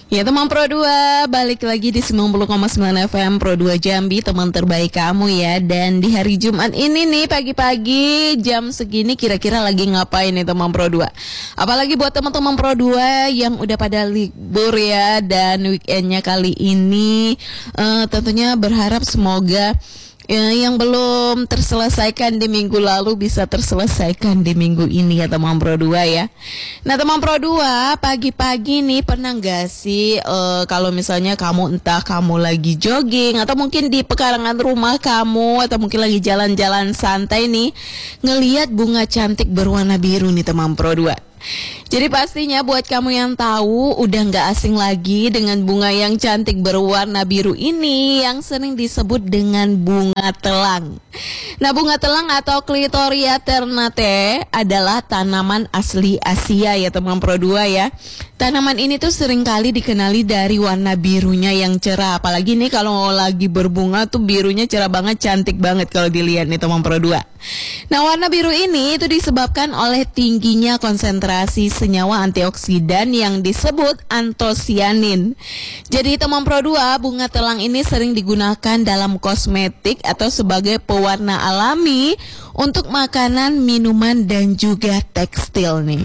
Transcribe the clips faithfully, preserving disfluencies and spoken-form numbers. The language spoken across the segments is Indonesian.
Ya teman Pro dua, balik lagi di sembilan puluh koma sembilan F M Pro dua Jambi, teman terbaik kamu ya. Dan di hari Jumat ini nih, pagi-pagi jam segini kira-kira lagi ngapain nih teman Pro dua? Apalagi buat teman-teman Pro dua yang udah pada libur ya, dan weekendnya kali ini uh, tentunya berharap semoga Ya, yang belum terselesaikan di minggu lalu bisa terselesaikan di minggu ini ya teman Pro dua ya. Nah teman Pro dua, pagi-pagi nih pernah gak sih uh, kalau misalnya kamu entah kamu lagi jogging atau mungkin di pekarangan rumah kamu atau mungkin lagi jalan-jalan santai nih, ngelihat bunga cantik berwarna biru nih teman Pro dua. Jadi pastinya buat kamu yang tahu udah gak asing lagi dengan bunga yang cantik berwarna biru ini yang sering disebut dengan bunga telang. Nah bunga telang atau Clitoria ternate adalah tanaman asli Asia ya teman Pro dua ya. Tanaman ini tuh seringkali dikenali dari warna birunya yang cerah. Apalagi nih kalau lagi berbunga tuh birunya cerah banget, cantik banget kalau dilihat nih teman Pro dua. Nah warna biru ini itu disebabkan oleh tingginya konsentrasi senyawa antioksidan yang disebut antosianin. Jadi teman Pro dua, bunga telang ini sering digunakan dalam kosmetik atau sebagai pewarna alami untuk makanan, minuman, dan juga tekstil nih.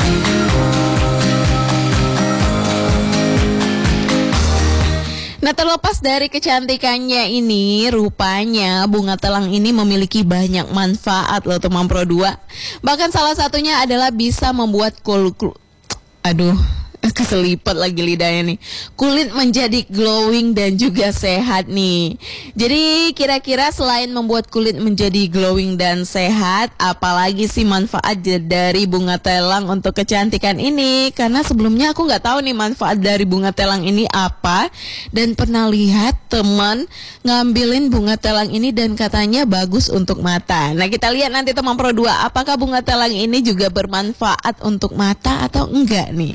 Nah terlepas dari kecantikannya ini, rupanya bunga telang ini memiliki banyak manfaat loh teman Pro dua. Bahkan salah satunya adalah bisa membuat kulit, aduh keselipet lagi lidahnya nih, kulit menjadi glowing dan juga sehat nih. Jadi kira-kira selain membuat kulit menjadi glowing dan sehat, apalagi sih manfaat dari bunga telang untuk kecantikan ini? Karena sebelumnya aku nggak tahu nih manfaat dari bunga telang ini apa, dan pernah lihat teman ngambilin bunga telang ini dan katanya bagus untuk mata. Nah kita lihat nanti teman Pro dua, apakah bunga telang ini juga bermanfaat untuk mata atau enggak nih?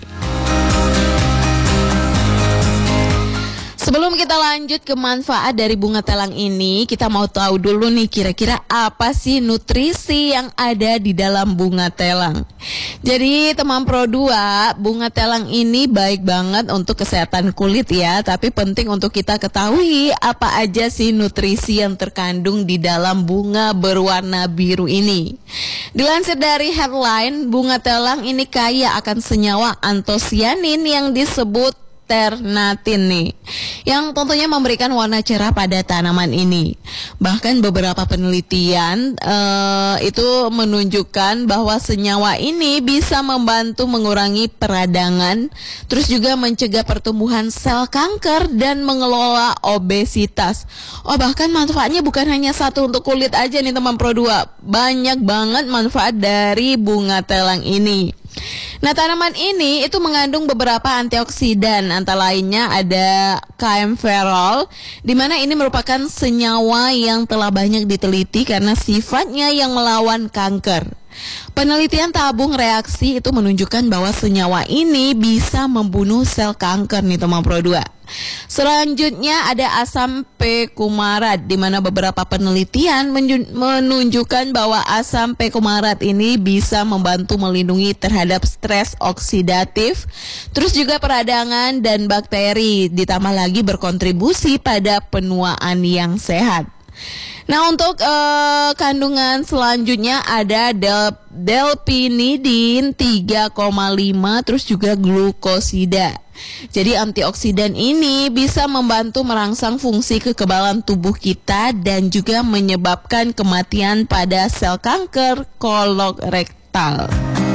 Sebelum kita lanjut ke manfaat dari bunga telang ini, kita mau tahu dulu nih kira-kira apa sih nutrisi yang ada di dalam bunga telang. Jadi teman Pro dua, bunga telang ini baik banget untuk kesehatan kulit ya, tapi penting untuk kita ketahui apa aja sih nutrisi yang terkandung di dalam bunga berwarna biru ini. Dilansir dari headline, bunga telang ini kaya akan senyawa antosianin yang disebut ternatin nih, yang tentunya memberikan warna cerah pada tanaman ini. Bahkan beberapa penelitian uh, itu menunjukkan bahwa senyawa ini bisa membantu mengurangi peradangan, terus juga mencegah pertumbuhan sel kanker dan mengelola obesitas. Oh bahkan manfaatnya bukan hanya satu untuk kulit aja nih teman Pro dua, banyak banget manfaat dari bunga telang ini. Nah tanaman ini itu mengandung beberapa antioksidan, antara lainnya ada kaempferol, di mana ini merupakan senyawa yang telah banyak diteliti karena sifatnya yang melawan kanker. Penelitian tabung reaksi itu menunjukkan bahwa senyawa ini bisa membunuh sel kanker nih teman Pro dua. Selanjutnya ada asam pekumarat, di mana beberapa penelitian menunjukkan bahwa asam pekumarat ini bisa membantu melindungi terhadap stres oksidatif, terus juga peradangan dan bakteri, ditambah lagi berkontribusi pada penuaan yang sehat. Nah untuk uh, kandungan selanjutnya ada del delpinidin tiga koma lima, terus juga glukosida. Jadi antioksidan ini bisa membantu merangsang fungsi kekebalan tubuh kita dan juga menyebabkan kematian pada sel kanker kolorektal.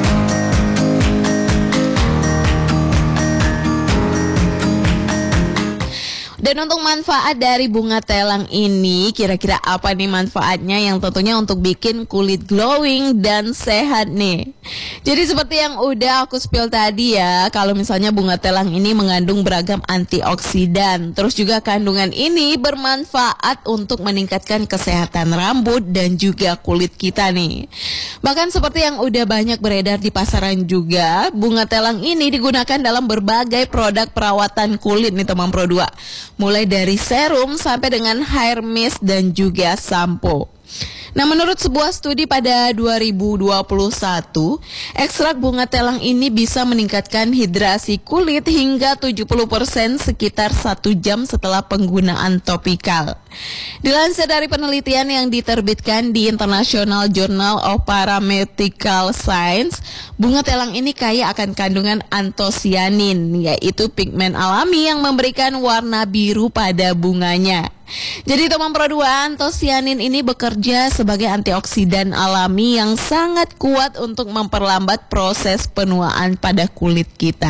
Dan untuk manfaat dari bunga telang ini, kira-kira apa nih manfaatnya yang tentunya untuk bikin kulit glowing dan sehat nih. Jadi seperti yang udah aku spill tadi ya, kalau misalnya bunga telang ini mengandung beragam antioksidan, terus juga kandungan ini bermanfaat untuk meningkatkan kesehatan rambut dan juga kulit kita nih. Bahkan seperti yang udah banyak beredar di pasaran juga, bunga telang ini digunakan dalam berbagai produk perawatan kulit nih teman Pro dua. Mulai dari serum sampai dengan hair mist dan juga sampo. Nah, menurut sebuah studi pada dua ribu dua puluh satu, ekstrak bunga telang ini bisa meningkatkan hidrasi kulit hingga tujuh puluh persen sekitar satu jam setelah penggunaan topikal. Dilansir dari penelitian yang diterbitkan di International Journal of Paramedical Science, bunga telang ini kaya akan kandungan antosianin, yaitu pigmen alami yang memberikan warna biru pada bunganya. Jadi teman Pro dua, antosianin ini bekerja sebagai antioksidan alami yang sangat kuat untuk memperlambat proses penuaan pada kulit kita.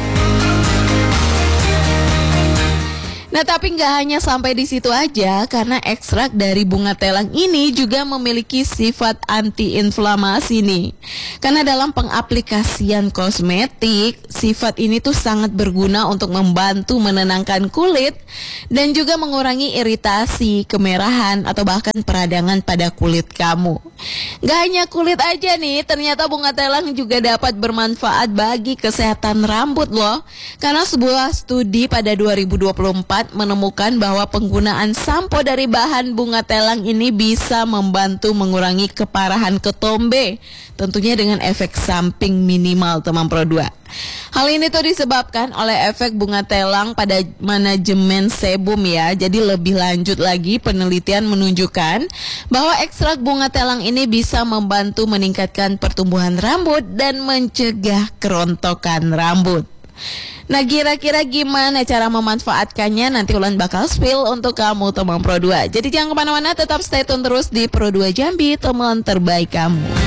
Nah, tapi nggak hanya sampai di situ aja, karena ekstrak dari bunga telang ini juga memiliki sifat anti-inflamasi nih. Karena dalam pengaplikasian kosmetik, sifat ini tuh sangat berguna untuk membantu menenangkan kulit dan juga mengurangi iritasi, kemerahan, atau bahkan peradangan pada kulit kamu. Nggak hanya kulit aja nih, ternyata bunga telang juga dapat bermanfaat bagi kesehatan rambut loh. Karena sebuah studi pada dua ribu dua puluh empat menemukan bahwa penggunaan sampo dari bahan bunga telang ini bisa membantu mengurangi keparahan ketombe, tentunya dengan efek samping minimal teman Pro dua. Hal ini tuh disebabkan oleh efek bunga telang pada manajemen sebum ya. Jadi lebih lanjut lagi, penelitian menunjukkan bahwa ekstrak bunga telang ini bisa membantu meningkatkan pertumbuhan rambut dan mencegah kerontokan rambut. Nah, kira-kira gimana cara memanfaatkannya? Nanti Ulan bakal spill untuk kamu teman Pro dua. Jadi jangan kemana-mana, tetap stay tune terus di Pro dua Jambi, teman terbaik kamu.